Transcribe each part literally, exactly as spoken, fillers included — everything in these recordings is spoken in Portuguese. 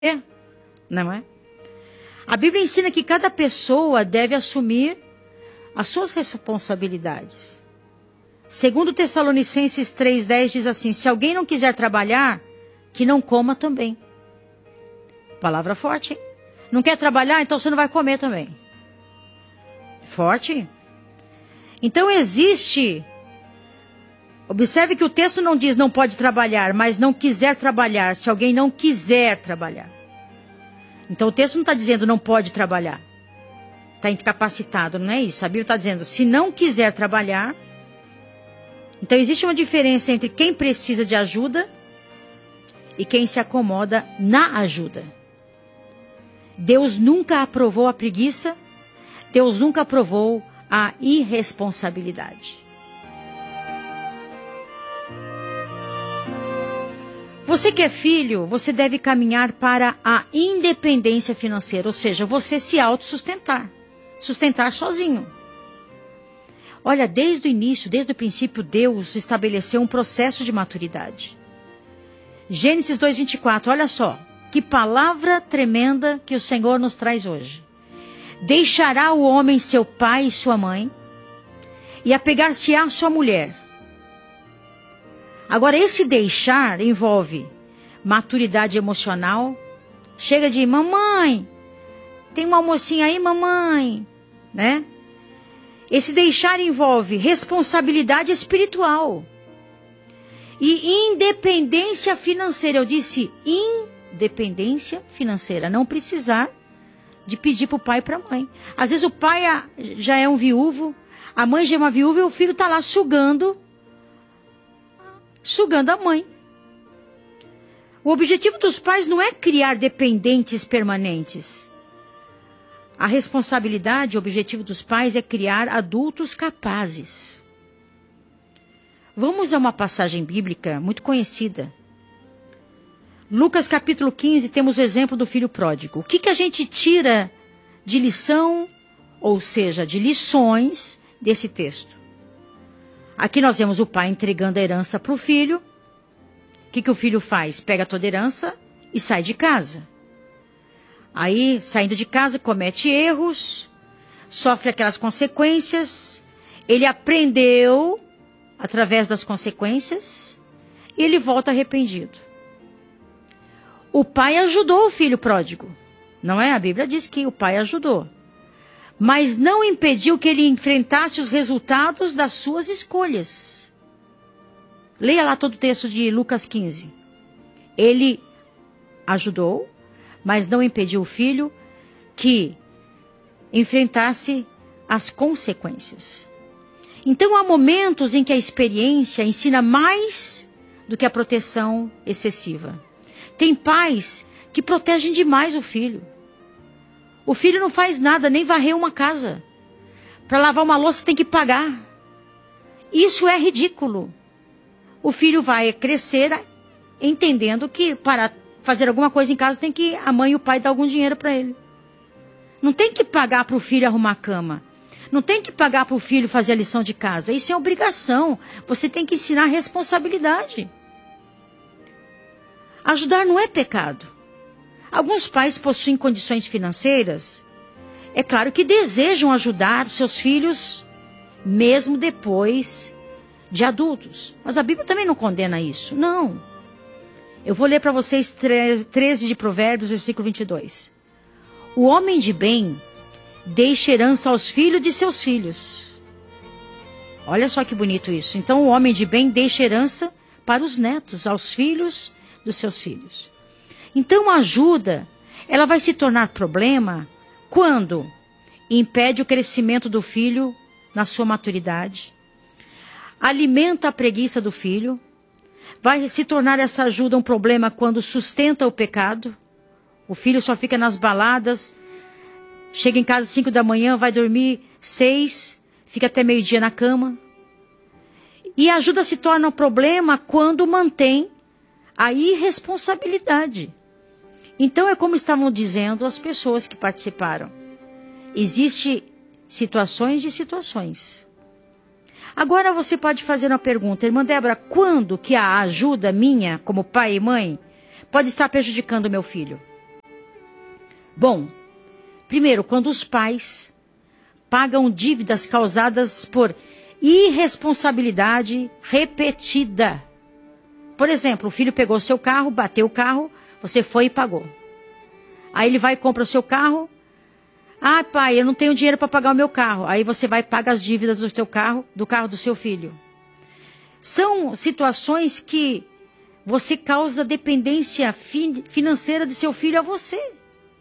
É, não é? A Bíblia ensina que cada pessoa deve assumir as suas responsabilidades. Segundo Tessalonicenses três, dez diz assim: se alguém não quiser trabalhar, que não coma também. Palavra forte, hein? Não quer trabalhar, então você não vai comer também. Forte. Então existe... Observe que o texto não diz não pode trabalhar, mas não quiser trabalhar, se alguém não quiser trabalhar. Então o texto não está dizendo não pode trabalhar. Está incapacitado, não é isso. A Bíblia está dizendo se não quiser trabalhar. Então existe uma diferença entre quem precisa de ajuda e quem se acomoda na ajuda. Deus nunca aprovou a preguiça, Deus nunca aprovou a irresponsabilidade. Você que é filho, você deve caminhar para a independência financeira, ou seja, você se autossustentar, sustentar sozinho. Olha, desde o início, desde o princípio, Deus estabeleceu um processo de maturidade. Gênesis dois, vinte e quatro, olha só, que palavra tremenda que o Senhor nos traz hoje. Deixará o homem seu pai e sua mãe, e apegar-se-á à sua mulher. Agora, esse deixar envolve maturidade emocional. Chega de, mamãe, tem uma mocinha aí, mamãe, né? Esse deixar envolve responsabilidade espiritual e independência financeira. Eu disse independência financeira, não precisar de pedir para o pai e para a mãe. Às vezes o pai já é um viúvo, a mãe já é uma viúva e o filho está lá sugando, sugando a mãe. O objetivo dos pais não é criar dependentes permanentes. A responsabilidade, o objetivo dos pais é criar adultos capazes. Vamos a uma passagem bíblica muito conhecida. Lucas capítulo quinze, temos o exemplo do filho pródigo. O que, que a gente tira de lição, ou seja, de lições desse texto? Aqui nós vemos o pai entregando a herança para o filho. O que, que o filho faz? Pega toda a herança e sai de casa. Aí, saindo de casa, comete erros, sofre aquelas consequências. Ele aprendeu através das consequências e ele volta arrependido. O pai ajudou o filho pródigo, não é? A Bíblia diz que o pai ajudou, mas não impediu que ele enfrentasse os resultados das suas escolhas. Leia lá todo o texto de Lucas quinze. Ele ajudou, mas não impediu o filho que enfrentasse as consequências. Então há momentos em que a experiência ensina mais do que a proteção excessiva. Tem pais que protegem demais o filho. O filho não faz nada, nem varrer uma casa. Para lavar uma louça tem que pagar. Isso é ridículo. O filho vai crescer entendendo que para fazer alguma coisa em casa tem que a mãe e o pai dar algum dinheiro para ele. Não tem que pagar para o filho arrumar a cama. Não tem que pagar para o filho fazer a lição de casa. Isso é obrigação. Você tem que ensinar responsabilidade. Ajudar não é pecado. Alguns pais possuem condições financeiras. É claro que desejam ajudar seus filhos, mesmo depois de adultos. Mas a Bíblia também não condena isso. Não. Eu vou ler para vocês treze de Provérbios, versículo vinte e dois. O homem de bem deixa herança aos filhos de seus filhos. Olha só que bonito isso. Então o homem de bem deixa herança para os netos, aos filhos dos seus filhos. Então a ajuda, ela vai se tornar problema quando impede o crescimento do filho na sua maturidade, alimenta a preguiça do filho. Vai se tornar essa ajuda um problema quando sustenta o pecado. O filho só fica nas baladas, chega em casa às cinco da manhã, vai dormir seis, fica até meio-dia na cama. E a ajuda se torna um problema quando mantém a irresponsabilidade. Então é como estavam dizendo as pessoas que participaram. Existem situações de situações. Agora você pode fazer uma pergunta, irmã Débora, quando que a ajuda minha, como pai e mãe, pode estar prejudicando o meu filho? Bom, primeiro, quando os pais pagam dívidas causadas por irresponsabilidade repetida. Por exemplo, o filho pegou seu carro, bateu o carro, você foi e pagou. Aí ele vai e compra o seu carro. Ah, pai, eu não tenho dinheiro para pagar o meu carro. Aí você vai e paga as dívidas do seu carro, do carro do seu filho. São situações que você causa dependência fin- financeira de seu filho a você.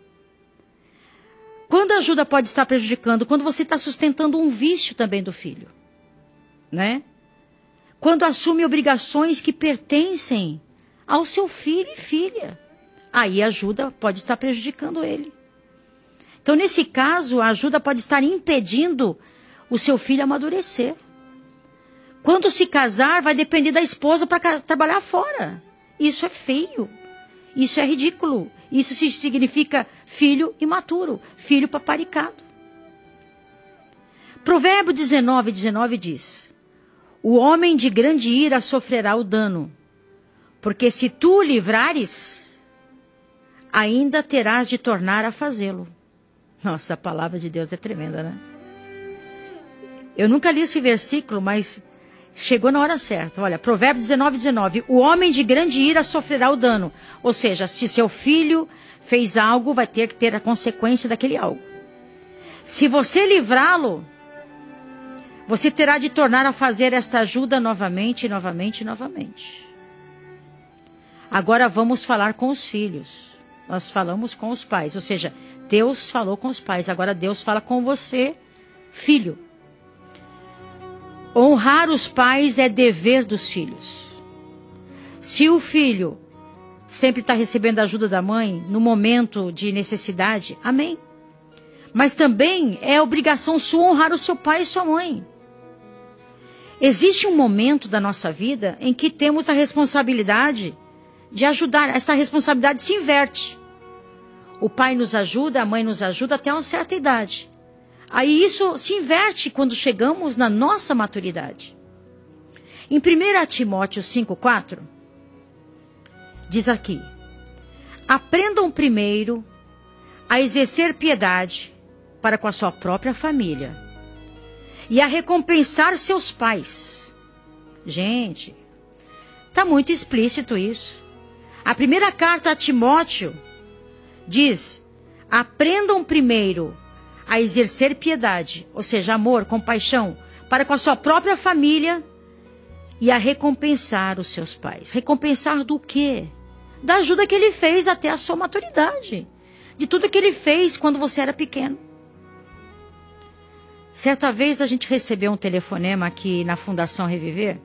Quando a ajuda pode estar prejudicando? Quando você está sustentando um vício também do filho. Né? Quando assume obrigações que pertencem ao seu filho e filha. Aí a ajuda pode estar prejudicando ele. Então, nesse caso, a ajuda pode estar impedindo o seu filho amadurecer. Quando se casar, vai depender da esposa para trabalhar fora. Isso é feio. Isso é ridículo. Isso significa filho imaturo, filho paparicado. Provérbio dezenove, dezenove diz: o homem de grande ira sofrerá o dano, porque se tu o livrares, ainda terás de tornar a fazê-lo. Nossa, a palavra de Deus é tremenda, né? Eu nunca li esse versículo, mas chegou na hora certa. Olha, Provérbio dezenove, dezenove. O homem de grande ira sofrerá o dano. Ou seja, se seu filho fez algo, vai ter que ter a consequência daquele algo. Se você livrá-lo, você terá de tornar a fazer esta ajuda novamente, novamente, novamente. Agora vamos falar com os filhos. Nós falamos com os pais. Ou seja, Deus falou com os pais. Agora Deus fala com você, filho. Honrar os pais é dever dos filhos. Se o filho sempre está recebendo a ajuda da mãe no momento de necessidade, amém. Mas também é obrigação sua honrar o seu pai e sua mãe. Existe um momento da nossa vida em que temos a responsabilidade de ajudar. Essa responsabilidade se inverte. O pai nos ajuda, a mãe nos ajuda até uma certa idade. Aí isso se inverte quando chegamos na nossa maturidade. Em primeiro Timóteo cinco, quatro, diz aqui: aprendam primeiro a exercer piedade para com a sua própria família e a recompensar seus pais. Gente, está muito explícito isso. A primeira carta a Timóteo diz: aprendam primeiro a exercer piedade, ou seja, amor, compaixão, para com a sua própria família e a recompensar os seus pais. Recompensar do quê? Da ajuda que ele fez até a sua maturidade. De tudo que ele fez quando você era pequeno. Certa vez a gente recebeu um telefonema aqui na Fundação Reviver.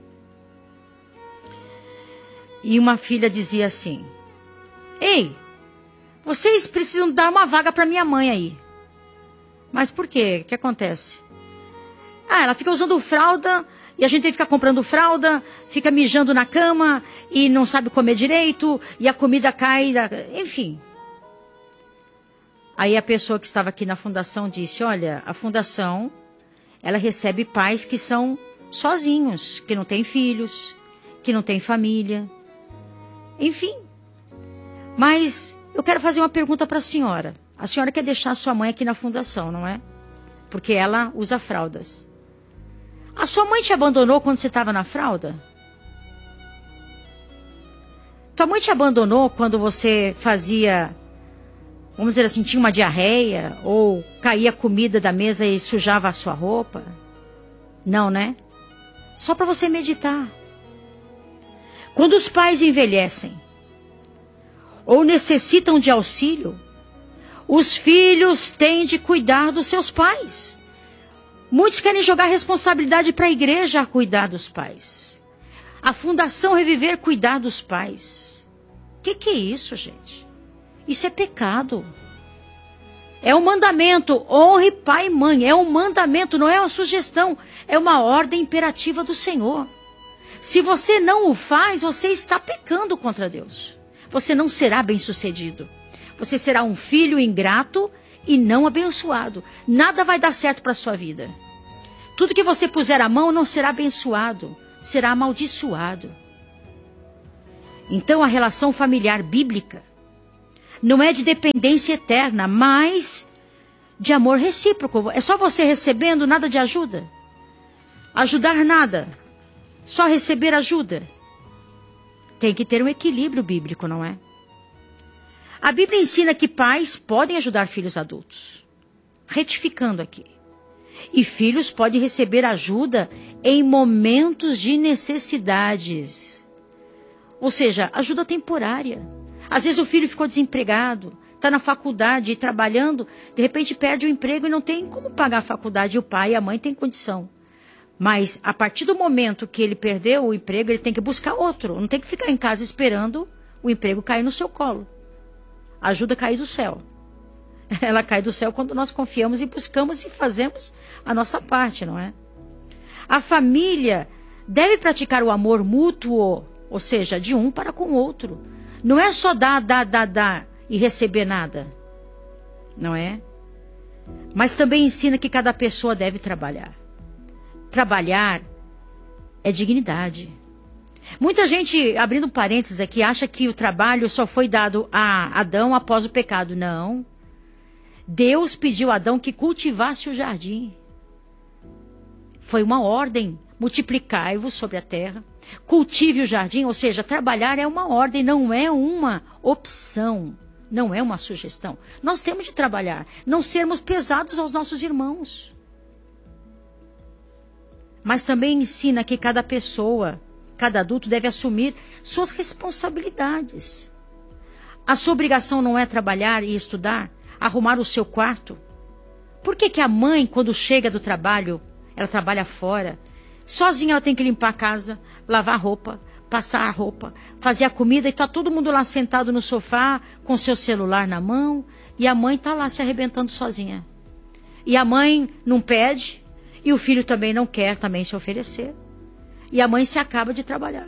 E uma filha dizia assim: ei, vocês precisam dar uma vaga para minha mãe aí. Mas por quê? O que acontece? Ah, ela fica usando fralda e a gente tem que ficar comprando fralda, fica mijando na cama e não sabe comer direito e a comida cai, da... enfim. Aí a pessoa que estava aqui na fundação disse: olha, a fundação, ela recebe pais que são sozinhos, que não têm filhos, que não têm família, enfim. Mas eu quero fazer uma pergunta para a senhora. A senhora quer deixar a sua mãe aqui na fundação, não é? Porque ela usa fraldas. A sua mãe te abandonou quando você estava na fralda? Tua mãe te abandonou quando você fazia, vamos dizer assim, tinha uma diarreia? Ou caía comida da mesa e sujava a sua roupa? Não, né? Só para você meditar. Quando os pais envelhecem ou necessitam de auxílio, os filhos têm de cuidar dos seus pais. Muitos querem jogar responsabilidade para a igreja a cuidar dos pais. A Fundação Reviver cuidar dos pais. O que, que é isso, gente? Isso é pecado. É um mandamento. Honre pai e mãe. É um mandamento, não é uma sugestão. É uma ordem imperativa do Senhor. Se você não o faz, você está pecando contra Deus. Você não será bem-sucedido. Você será um filho ingrato e não abençoado. Nada vai dar certo para a sua vida. Tudo que você puser a mão não será abençoado, será amaldiçoado. Então a relação familiar bíblica Não é de dependência eterna, mas de amor recíproco. É só você recebendo, nada de ajuda. Ajudar nada. Só receber ajuda. Tem que ter um equilíbrio bíblico, não é? A Bíblia ensina que pais podem ajudar filhos adultos. Retificando aqui. E filhos podem receber ajuda em momentos de necessidades. Ou seja, ajuda temporária. Às vezes o filho ficou desempregado, está na faculdade, trabalhando, de repente perde o emprego e não tem como pagar a faculdade. E o pai e a mãe têm condição. Mas a partir do momento que ele perdeu o emprego, ele tem que buscar outro. Não tem que ficar em casa esperando o emprego cair no seu colo. A ajuda cair do céu. Ela cai do céu quando nós confiamos e buscamos e fazemos a nossa parte, não é? A família deve praticar o amor mútuo, ou seja, de um para com o outro. Não é só dar, dar, dar, dar e receber nada, não é? Mas também ensina que cada pessoa deve trabalhar. Trabalhar é dignidade. Muita gente, abrindo parênteses aqui, acha que o trabalho só foi dado a Adão após o pecado. Não. Deus pediu a Adão que cultivasse o jardim. Foi uma ordem. Multiplicai-vos sobre a terra. Cultive o jardim, ou seja, trabalhar é uma ordem, não é uma opção. Não é uma sugestão. Nós temos de trabalhar. Não sermos pesados aos nossos irmãos. Mas também ensina que cada pessoa, cada adulto deve assumir suas responsabilidades. A sua obrigação não é trabalhar e estudar, arrumar o seu quarto. Por que que a mãe, quando chega do trabalho, ela trabalha fora, sozinha ela tem que limpar a casa, lavar a roupa, passar a roupa, fazer a comida e está todo mundo lá sentado no sofá com seu celular na mão e a mãe está lá se arrebentando sozinha. E a mãe não pede e o filho também não quer também se oferecer. E a mãe se acaba de trabalhar.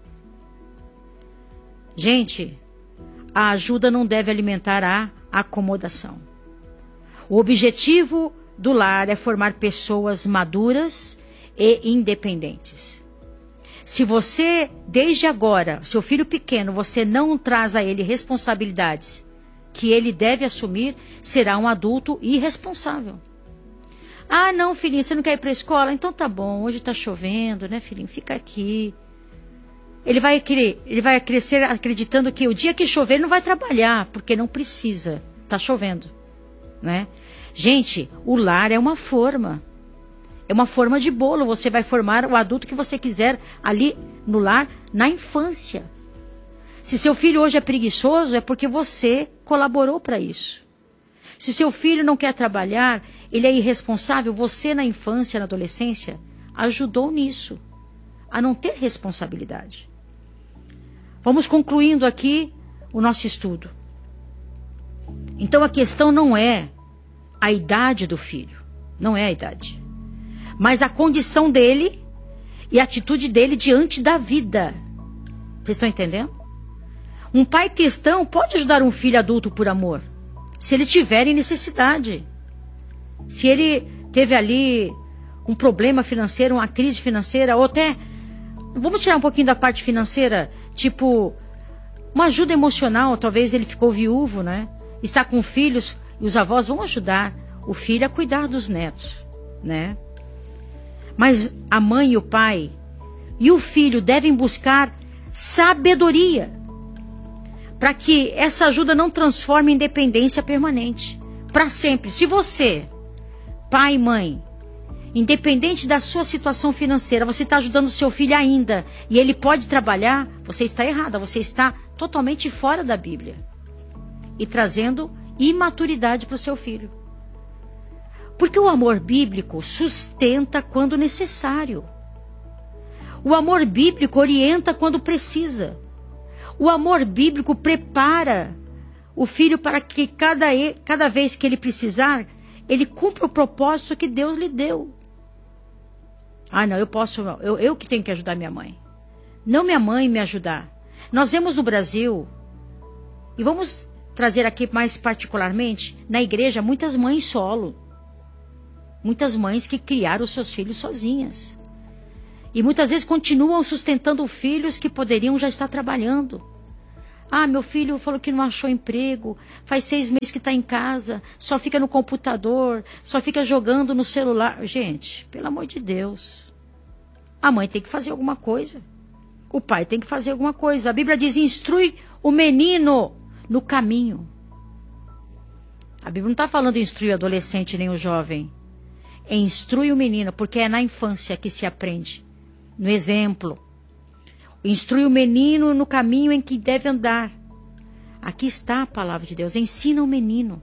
Gente, a ajuda não deve alimentar a acomodação. O objetivo do lar é formar pessoas maduras e independentes. Se você, desde agora, seu filho pequeno, você não traz a ele responsabilidades que ele deve assumir, será um adulto irresponsável. Ah, não, filhinho, você não quer ir para a escola? Então tá bom, hoje tá chovendo, né, filhinho? Fica aqui. Ele vai, querer, ele vai crescer acreditando que o dia que chover ele não vai trabalhar, porque não precisa. Tá chovendo, né? Gente, o lar é uma forma. É uma forma de bolo. Você vai formar o adulto que você quiser ali no lar, na infância. Se seu filho hoje é preguiçoso, é porque você colaborou para isso. Se seu filho não quer trabalhar, ele é irresponsável, você na infância, na adolescência, ajudou nisso, a não ter responsabilidade. Vamos concluindo aqui o nosso estudo. Então a questão não é a idade do filho, não é a idade, mas a condição dele e a atitude dele diante da vida. Vocês estão entendendo? Um pai cristão pode ajudar um filho adulto por amor, se ele tiver em necessidade. Se ele teve ali um problema financeiro, uma crise financeira, ou até, vamos tirar um pouquinho da parte financeira, tipo, uma ajuda emocional, talvez ele ficou viúvo, né? Está com filhos, e os avós vão ajudar o filho a cuidar dos netos, né? Mas a mãe e o pai e o filho devem buscar sabedoria para que essa ajuda não transforme em dependência permanente, para sempre. Se você, pai e mãe, independente da sua situação financeira, você está ajudando o seu filho ainda e ele pode trabalhar, você está errada, você está totalmente fora da Bíblia e trazendo imaturidade para o seu filho. Porque o amor bíblico sustenta quando necessário. O amor bíblico orienta quando precisa. O amor bíblico prepara o filho para que cada, cada vez que ele precisar, ele cumpra o propósito que Deus lhe deu. Ah, não, eu posso, eu, eu que tenho que ajudar minha mãe. Não minha mãe me ajudar. Nós vemos no Brasil, e vamos trazer aqui mais particularmente, na igreja, muitas mães solo. Muitas mães que criaram os seus filhos sozinhas. E muitas vezes continuam sustentando filhos que poderiam já estar trabalhando. Ah, meu filho falou que não achou emprego, faz seis meses que está em casa, só fica no computador, só fica jogando no celular. Gente, pelo amor de Deus. A mãe tem que fazer alguma coisa. O pai tem que fazer alguma coisa. A Bíblia diz, instrui o menino no caminho. A Bíblia não está falando instrui o adolescente nem o jovem. É instrui o menino, porque é na infância que se aprende. No exemplo. Instrui o menino no caminho em que deve andar. Aqui está a palavra de Deus. Ensina o menino.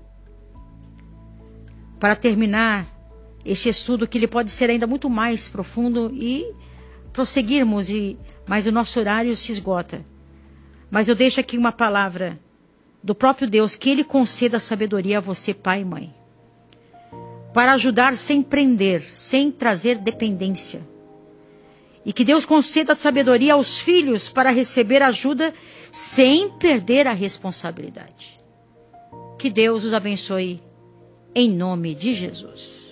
Para terminar esse estudo, que ele pode ser ainda muito mais profundo e prosseguirmos, e, mas o nosso horário se esgota. Mas eu deixo aqui uma palavra do próprio Deus, que Ele conceda sabedoria a você, pai e mãe, para ajudar sem prender, sem trazer dependência. E que Deus conceda sabedoria aos filhos para receber ajuda sem perder a responsabilidade. Que Deus os abençoe, em nome de Jesus.